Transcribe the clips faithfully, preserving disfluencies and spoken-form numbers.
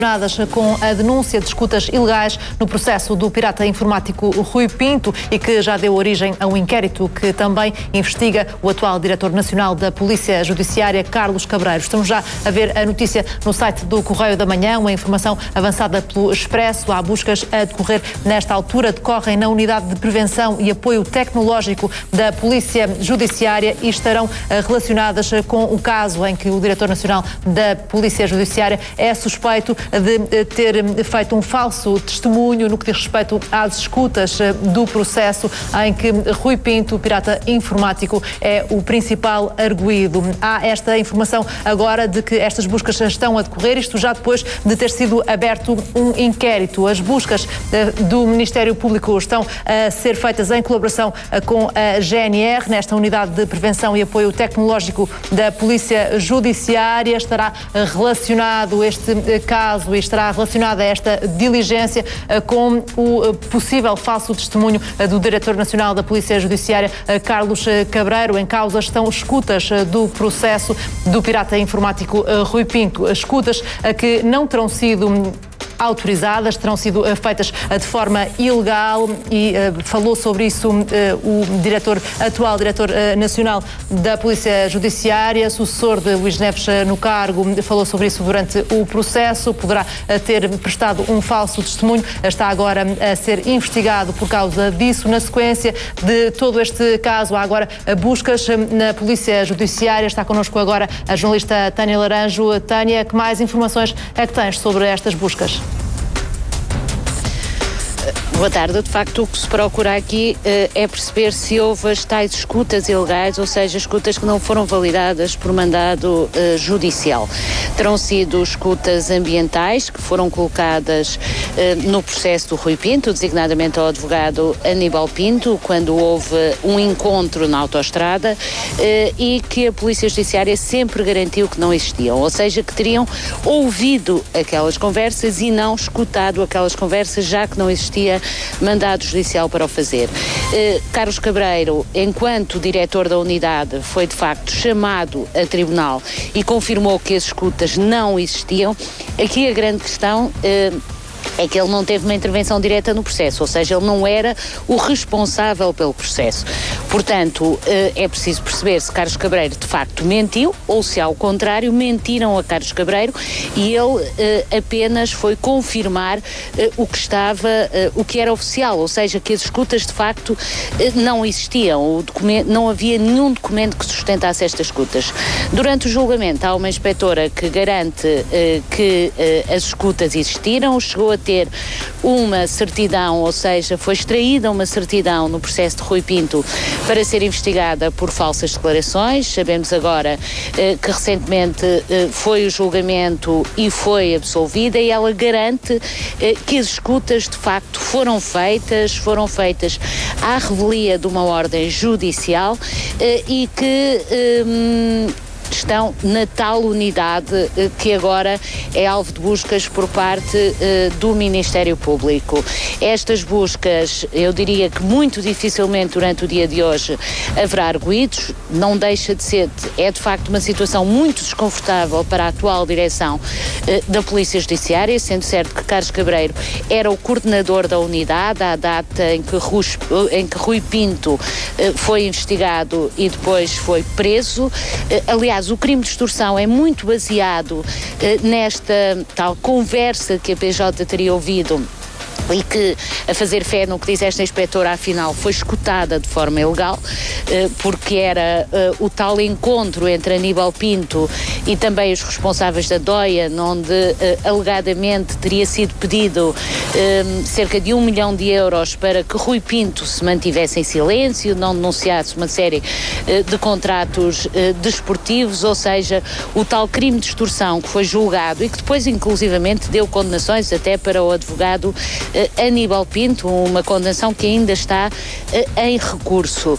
com a denúncia de escutas ilegais no processo do pirata informático Rui Pinto e que já deu origem a um inquérito que também investiga o atual diretor nacional da Polícia Judiciária, Carlos Cabreiro. Estamos já a ver a notícia no site do Correio da Manhã, uma informação avançada pelo Expresso. Há buscas a decorrer nesta altura, decorrem na Unidade de Prevenção e Apoio Tecnológico da Polícia Judiciária e estarão relacionadas com o caso em que o diretor nacional da Polícia Judiciária é suspeito de ter feito um falso testemunho no que diz respeito às escutas do processo em que Rui Pinto, o pirata informático, é o principal arguido. Há esta informação agora de que estas buscas estão a decorrer, isto já depois de ter sido aberto um inquérito. As buscas do Ministério Público estão a ser feitas em colaboração com a G N R, nesta Unidade de Prevenção e Apoio Tecnológico da Polícia Judiciária. Estará relacionado este caso e estará relacionada esta diligência com o possível falso testemunho do diretor nacional da Polícia Judiciária, Carlos Cabreiro. Em causa estão escutas do processo do pirata informático Rui Pinto, escutas que não terão sido autorizadas, terão sido uh, feitas uh, de forma ilegal e uh, falou sobre isso uh, o diretor, atual diretor uh, nacional da Polícia Judiciária, sucessor de Luís Neves uh, no cargo, falou sobre isso durante o processo, poderá uh, ter prestado um falso testemunho, uh, está agora uh, a ser investigado por causa disso. Na sequência de todo este caso, há agora uh, buscas uh, na Polícia Judiciária. Está connosco agora a jornalista Tânia Laranjo. Tânia, que mais informações é que tens sobre estas buscas? Boa tarde. De facto, o que se procura aqui uh, é perceber se houve as tais escutas ilegais, ou seja, escutas que não foram validadas por mandado uh, judicial. Terão sido escutas ambientais que foram colocadas uh, no processo do Rui Pinto, designadamente ao advogado Aníbal Pinto, quando houve um encontro na autoestrada uh, e que a Polícia Judiciária sempre garantiu que não existiam, ou seja, que teriam ouvido aquelas conversas e não escutado aquelas conversas, já que não existia mandado judicial para o fazer. Uh, Carlos Cabreiro, enquanto diretor da unidade, foi de facto chamado a tribunal e confirmou que as escutas não existiam. Aqui a grande questão uh, é que ele não teve uma intervenção direta no processo, ou seja, ele não era o responsável pelo processo. Portanto, é preciso perceber se Carlos Cabreiro de facto mentiu ou se, ao contrário, mentiram a Carlos Cabreiro e ele apenas foi confirmar o que estava, o que era oficial, ou seja, que as escutas de facto não existiam, o documento, não havia nenhum documento que sustentasse estas escutas. Durante o julgamento há uma inspetora que garante que as escutas existiram, chegou a ter uma certidão, ou seja, foi extraída uma certidão no processo de Rui Pinto para ser investigada por falsas declarações. Sabemos agora eh, que recentemente eh, foi o julgamento e foi absolvida, e ela garante eh, que as escutas de facto foram feitas, foram feitas à revelia de uma ordem judicial eh, e que eh, estão na tal unidade eh, que agora é alvo de buscas por parte eh, do Ministério Público. Estas buscas, eu diria que muito dificilmente durante o dia de hoje haverá arguidos, não deixa de ser, é de facto uma situação muito desconfortável para a atual direção eh, da Polícia Judiciária, sendo certo que Carlos Cabreiro era o coordenador da unidade à data em que Rui, em que Rui Pinto eh, foi investigado e depois foi preso. Eh, aliás, o crime de extorsão é muito baseado eh, nesta tal conversa que a P J teria ouvido e que, a fazer fé no que diz esta inspetora, afinal foi escutada de forma ilegal, porque era o tal encontro entre Aníbal Pinto e também os responsáveis da DOIA, onde alegadamente teria sido pedido cerca de um milhão de euros para que Rui Pinto se mantivesse em silêncio, não denunciasse uma série de contratos desportivos, ou seja, o tal crime de extorsão que foi julgado e que depois inclusivamente deu condenações até para o advogado Aníbal Pinto, uma condenação que ainda está uh, em recurso, uh,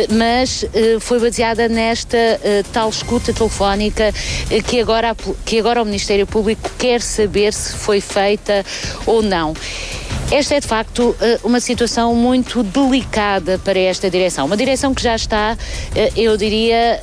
mas uh, foi baseada nesta uh, tal escuta telefónica uh, que, agora, que agora o Ministério Público quer saber se foi feita ou não. Esta é, de facto, uma situação muito delicada para esta direção. Uma direção que já está, eu diria,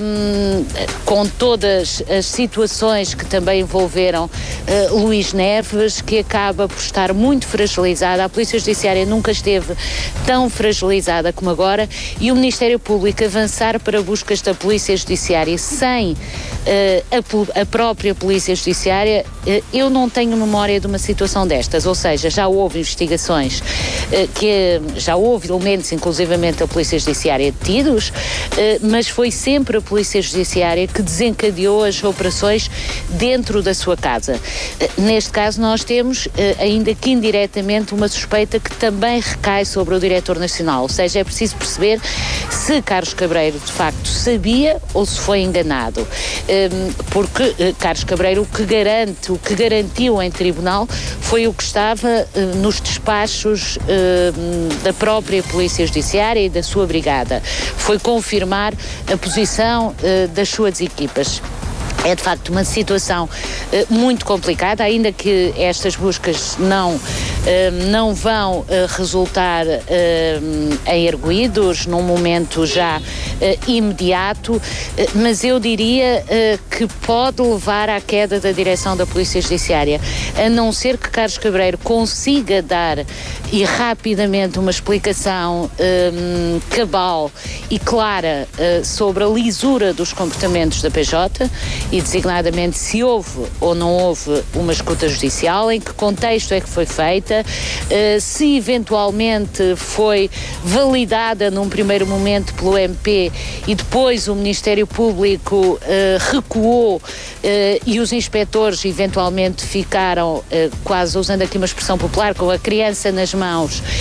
com todas as situações que também envolveram Luís Neves, que acaba por estar muito fragilizada. A Polícia Judiciária nunca esteve tão fragilizada como agora, e o Ministério Público avançar para buscas da Polícia Judiciária sem a, a própria Polícia Judiciária, eu não tenho memória de uma situação destas, ou seja, já houve investigações, que já houve elementos, inclusivamente da Polícia Judiciária, detidos, mas foi sempre a Polícia Judiciária que desencadeou as operações dentro da sua casa. Neste caso nós temos, ainda que indiretamente, uma suspeita que também recai sobre o Diretor Nacional, ou seja, é preciso perceber se Carlos Cabreiro de facto sabia ou se foi enganado, porque Carlos Cabreiro o que garante, o que garantiu em tribunal foi o que estava nos despachos da própria Polícia Judiciária e da sua brigada, foi confirmar a posição das suas equipas. É de facto uma situação uh, muito complicada, ainda que estas buscas não, uh, não vão uh, resultar uh, em arguídos num momento já uh, imediato, uh, mas eu diria uh, que pode levar à queda da direção da Polícia Judiciária, a não ser que Carlos Cabreiro consiga dar e rapidamente uma explicação um, cabal e clara uh, sobre a lisura dos comportamentos da P J, e designadamente se houve ou não houve uma escuta judicial, em que contexto é que foi feita, uh, se eventualmente foi validada num primeiro momento pelo M P e depois o Ministério Público uh, recuou uh, e os inspectores eventualmente ficaram, uh, quase usando aqui uma expressão popular, com a criança nas mãos uh,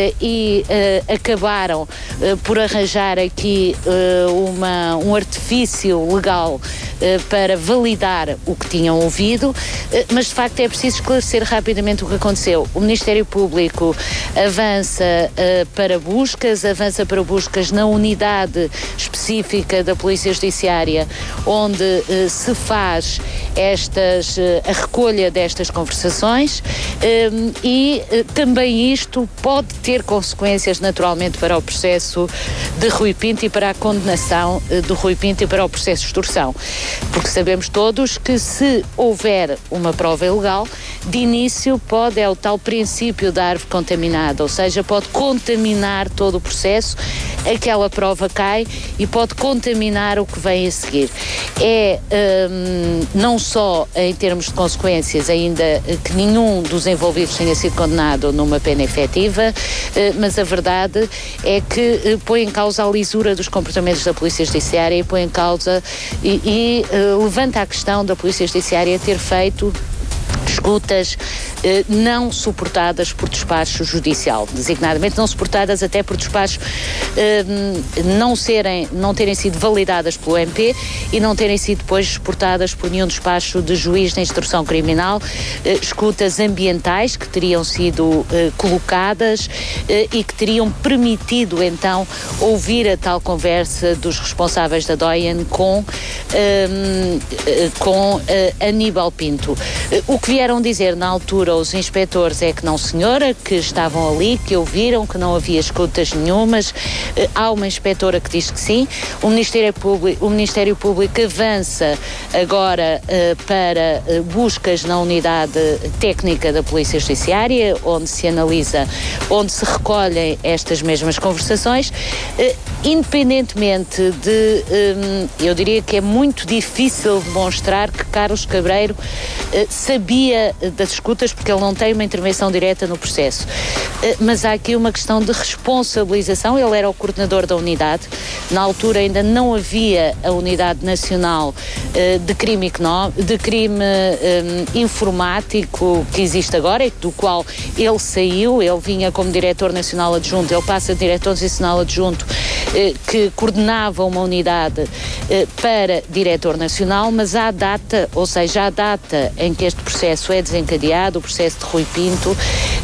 e uh, acabaram uh, por arranjar aqui uh, uma, um artifício legal uh, para validar o que tinham ouvido, uh, mas de facto é preciso esclarecer rapidamente o que aconteceu. O Ministério Público avança uh, para buscas, avança para buscas na unidade específica da Polícia Judiciária, onde uh, se faz estas, uh, a recolha destas conversações, um, e uh, também isto pode ter consequências naturalmente para o processo de Rui Pinto e para a condenação uh, do Rui Pinto e para o processo de extorsão, porque sabemos todos que se houver uma prova ilegal, de início pode, é o tal princípio da árvore contaminada, ou seja, pode contaminar todo o processo, aquela prova cai e pode contaminar o que vem a seguir. É um, não só em termos de consequências, ainda que nenhum dos envolvidos tenha sido condenado numa pena efetiva, mas a verdade é que põe em causa a lisura dos comportamentos da Polícia Judiciária e põe em causa e, e uh, levanta a questão da Polícia Judiciária ter feito escutas eh, não suportadas por despacho judicial, designadamente não suportadas até por despachos eh, não, serem, não terem sido validadas pelo M P e não terem sido depois exportadas por nenhum despacho de juiz de instrução criminal, eh, escutas ambientais que teriam sido eh, colocadas eh, e que teriam permitido então ouvir a tal conversa dos responsáveis da D O I A N com, eh, com eh, Aníbal Pinto. Eh, o que vieram dizer na altura os inspectores é que não, senhora, que estavam ali, que ouviram, que não havia escutas nenhumas. Uh, há uma inspetora que diz que sim. O Ministério Público, o Ministério Público avança agora uh, para uh, buscas na unidade técnica da Polícia Judiciária, onde se analisa, onde se recolhem estas mesmas conversações, uh, independentemente de, um, eu diria que é muito difícil demonstrar que Carlos Cabreiro uh, sabia das escutas, porque ele não tem uma intervenção direta no processo. Mas há aqui uma questão de responsabilização. Ele era o coordenador da unidade. Na altura ainda não havia a Unidade Nacional de Crime, de crime um, informático que existe agora e do qual ele saiu. Ele vinha como diretor nacional adjunto, ele passa de diretor nacional adjunto que coordenava uma unidade para diretor nacional, mas à data, ou seja, à data em que este processo é desencadeado, o processo de Rui Pinto,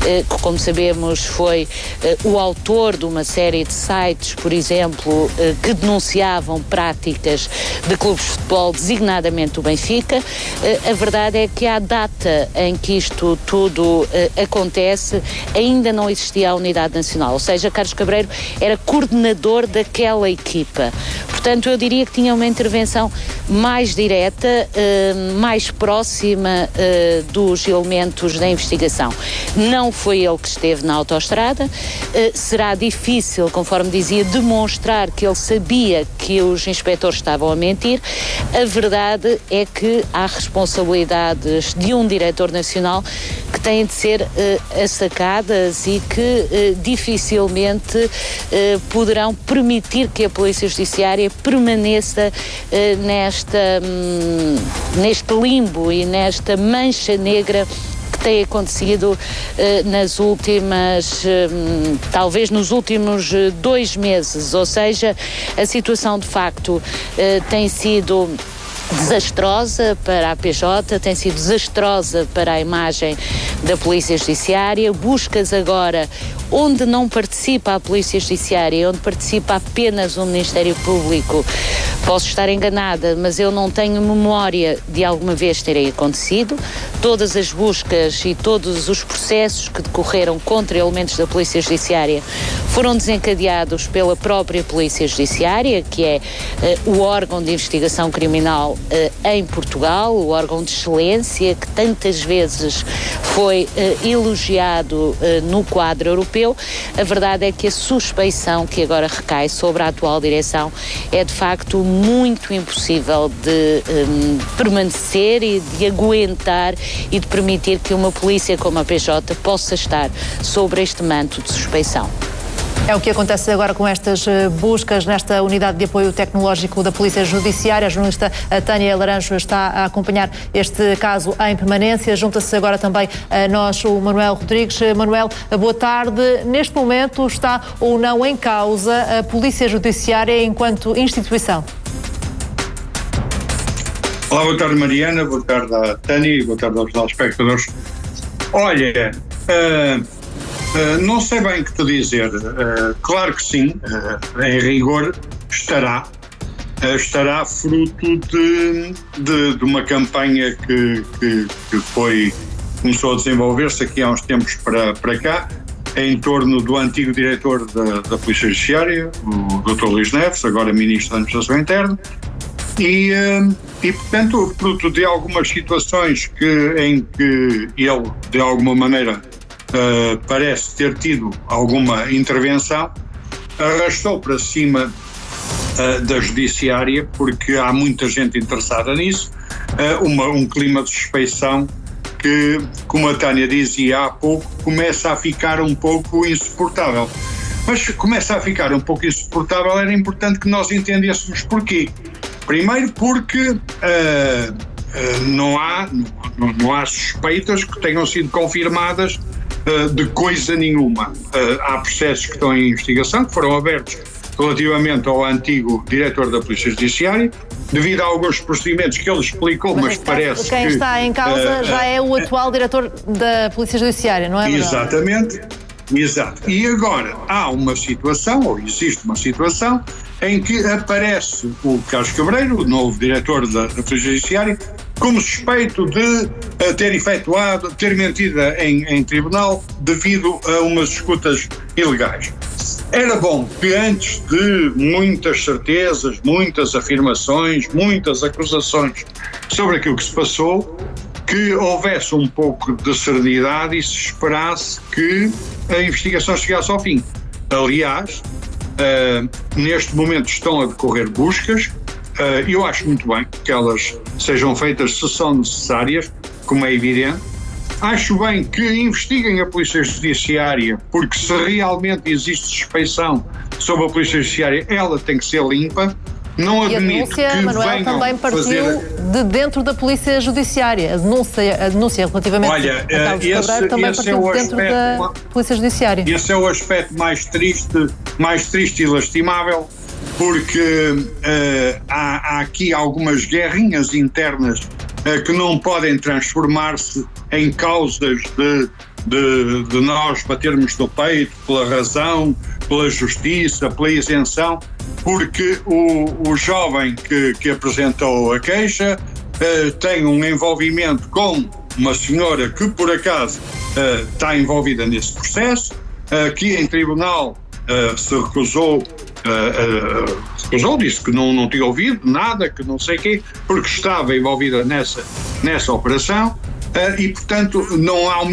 que, como sabemos, foi o autor de uma série de sites, por exemplo, que denunciavam práticas de clubes de futebol, designadamente o Benfica. A verdade é que à data em que isto tudo acontece, ainda não existia a Unidade Nacional, ou seja, Carlos Cabreiro era coordenador daquela equipa. Portanto, eu diria que tinha uma intervenção mais direta, mais próxima dos elementos da investigação. Não foi ele que esteve na autoestrada. Será difícil, conforme dizia, demonstrar que ele sabia que os inspectores estavam a mentir. A verdade é que há responsabilidades de um diretor nacional que têm de ser uh, assacadas e que uh, dificilmente uh, poderão permitir que a Polícia Judiciária permaneça uh, nesta, um, neste limbo e nesta mancha negra que tem acontecido uh, nas últimas, um, talvez nos últimos uh, dois meses, ou seja, a situação de facto uh, tem sido desastrosa para a P J, tem sido desastrosa para a imagem da Polícia Judiciária. Buscas agora onde não participa a Polícia Judiciária, onde participa apenas o Ministério Público. Posso estar enganada, mas eu não tenho memória de alguma vez terem acontecido. Todas as buscas e todos os processos que decorreram contra elementos da Polícia Judiciária foram desencadeados pela própria Polícia Judiciária, que é uh, o órgão de investigação criminal uh, em Portugal, o órgão de excelência que tantas vezes foi uh, elogiado uh, no quadro europeu. A verdade é que a suspeição que agora recai sobre a atual direção é de facto muito impossível de um, permanecer e de aguentar e de permitir que uma polícia como a P J possa estar sobre este manto de suspeição. É o que acontece agora com estas buscas nesta unidade de apoio tecnológico da Polícia Judiciária. A jornalista Tânia Laranjo está a acompanhar este caso em permanência. Junta-se agora também a nós o Manuel Rodrigues. Manuel, boa tarde. Neste momento está ou não em causa a Polícia Judiciária enquanto instituição? Olá, boa tarde Mariana, boa tarde à Tânia e boa tarde aos nossos espectadores. Olha, uh... Uh, não sei bem o que te dizer. Uh, claro que sim, uh, em rigor estará, uh, estará fruto de, de, de uma campanha que, que, que foi, começou a desenvolver-se aqui há uns tempos para, para cá, em torno do antigo diretor da, da Polícia Judiciária, o doutor Luís Neves, agora Ministro da Administração Interna, e, uh, e portanto, fruto de algumas situações que, em que ele, de alguma maneira, Uh, parece ter tido alguma intervenção, arrastou para cima uh, da judiciária, porque há muita gente interessada nisso, uh, uma, um clima de suspeição que, como a Tânia dizia há pouco, começa a ficar um pouco insuportável. Mas começa a ficar um pouco insuportável, era importante que nós entendêssemos porquê. Primeiro porque uh, uh, não há, não, não há suspeitas que tenham sido confirmadas de coisa nenhuma. Há processos que estão em investigação, que foram abertos relativamente ao antigo diretor da Polícia Judiciária, devido a alguns procedimentos que ele explicou, mas, mas parece quem que... Quem está em causa uh, já é o atual diretor da Polícia Judiciária, não é verdade? Exatamente, exato. E agora há uma situação, ou existe uma situação, em que aparece o Carlos Cabreiro, o novo diretor da, da Polícia Judiciária, como suspeito de uh, ter efetuado, ter mentido em, em tribunal devido a umas escutas ilegais. Era bom que antes de muitas certezas, muitas afirmações, muitas acusações sobre aquilo que se passou, que houvesse um pouco de serenidade e se esperasse que a investigação chegasse ao fim. Aliás, uh, neste momento estão a decorrer buscas. Uh, eu acho muito bem que elas sejam feitas se são necessárias, como é evidente. Acho bem que investiguem a Polícia Judiciária, porque se realmente existe suspeição sobre a Polícia Judiciária, ela tem que ser limpa. Não admito que Manuel, também partiu fazer... de dentro da Polícia Judiciária. A denúncia, a denúncia relativamente Olha, a Carlos esse, Cabreiro também esse partiu é de dentro aspecto, da Polícia Judiciária. Esse é o aspecto mais triste, mais triste e lastimável, porque uh, há, há aqui algumas guerrinhas internas uh, que não podem transformar-se em causas de, de, de nós batermos no peito pela razão, pela justiça, pela isenção, porque o, o jovem que, que apresentou a queixa uh, tem um envolvimento com uma senhora que por acaso uh, está envolvida nesse processo, uh, que em tribunal uh, se recusou, uh, uh, recusou, disse que não, não tinha ouvido nada, que não sei o quê, porque estava envolvida nessa, nessa operação, uh, e portanto não há uma